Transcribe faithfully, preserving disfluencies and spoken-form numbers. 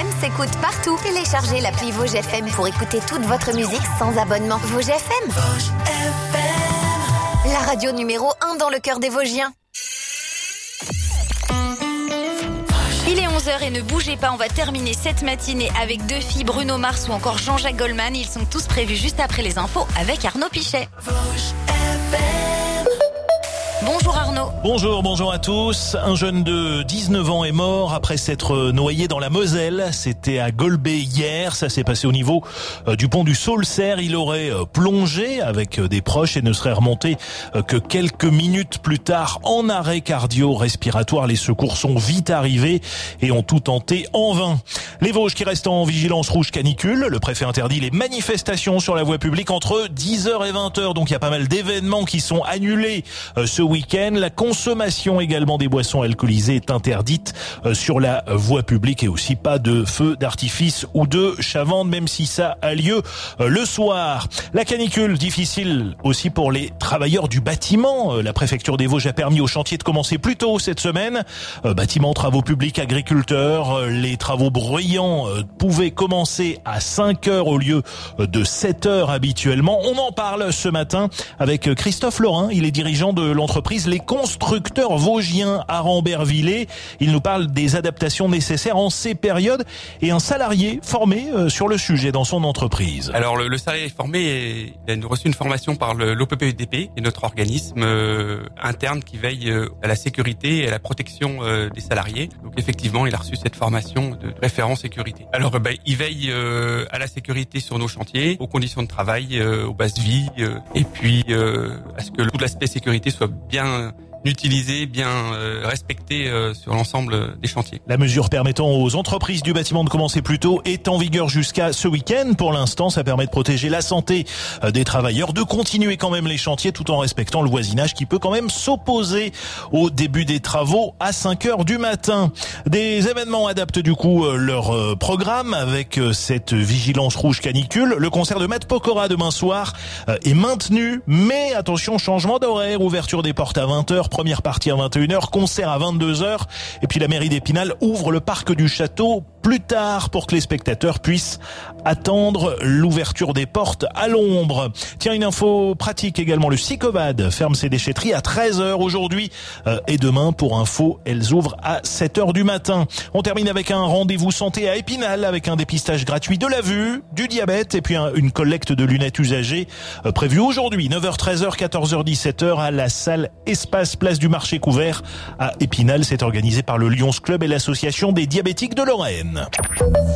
M s'écoute partout. Téléchargez l'appli Vosges F M pour écouter toute votre musique sans abonnement. Vosges F M. Vosges F M. La radio numéro un dans le cœur des Vosgiens. Il est onze heures et ne bougez pas, on va terminer cette matinée avec deux filles, Bruno Mars ou encore Jean-Jacques Goldman. Ils sont tous prévus juste après les infos avec Arnaud Pichet. Bonjour Arnaud. Bonjour, bonjour à tous. Un jeune de dix-neuf ans est mort après s'être noyé dans la Moselle. C'était à Golbet hier. Ça s'est passé au niveau du pont du Saulcerre. Il aurait plongé avec des proches et ne serait remonté que quelques minutes plus tard en arrêt cardio-respiratoire. Les secours sont vite arrivés et ont tout tenté en vain. Les Vosges qui restent en vigilance rouge canicule. Le préfet interdit les manifestations sur la voie publique entre dix heures et vingt heures. Donc il y a pas mal d'événements qui sont annulés ce week-end. La consommation également des boissons alcoolisées est interdite sur la voie publique et aussi pas de feux d'artifice ou de chavandes, même si ça a lieu le soir. La canicule, difficile aussi pour les travailleurs du bâtiment. La préfecture des Vosges a permis aux chantiers de commencer plus tôt cette semaine. Bâtiments, travaux publics, agriculteurs, les travaux bruyants pouvaient commencer à cinq heures au lieu de sept heures habituellement. On en parle ce matin avec Christophe Laurin. Il est dirigeant de l'entreprise Les Constructeurs Vosgiens à Rambervillers. Il nous parle des adaptations nécessaires en ces périodes et un salarié formé sur le sujet dans son entreprise. Alors le, le salarié formé, il a reçu une formation par l'O P P E D P, qui est notre organisme euh, interne qui veille euh, à la sécurité et à la protection euh, des salariés. Donc effectivement, il a reçu cette formation de référent sécurité. Alors euh, bah, il veille euh, à la sécurité sur nos chantiers, aux conditions de travail, euh, aux bases vie, euh, et puis euh, à ce que tout l'aspect sécurité soit bien utilisé, bien euh, respecté euh, sur l'ensemble des chantiers. La mesure permettant aux entreprises du bâtiment de commencer plus tôt est en vigueur jusqu'à ce week-end. Pour l'instant, ça permet de protéger la santé des travailleurs, de continuer quand même les chantiers tout en respectant le voisinage qui peut quand même s'opposer au début des travaux à cinq heures du matin. Des événements adaptent du coup leur programme avec cette vigilance rouge canicule. Le concert de Matt Pokora demain soir est maintenu, mais attention, changement d'horaire, ouverture des portes à vingt heures. Première partie à vingt et une heures, concert à vingt-deux heures. Et puis la mairie d'Épinal ouvre le parc du château plus tard pour que les spectateurs puissent attendre l'ouverture des portes à l'ombre. Tiens, une info pratique également. Le Sicovade ferme ses déchetteries à treize heures aujourd'hui euh, et demain. Pour info, elles ouvrent à sept heures du matin. On termine avec un rendez-vous santé à Épinal avec un dépistage gratuit de la vue, du diabète et puis un, une collecte de lunettes usagées euh, prévue aujourd'hui. neuf heures, treize heures, quatorze heures, dix-sept heures à la salle Espace Place du Marché Couvert à Épinal. C'est organisé par le Lions Club et l'association des diabétiques de Lorraine.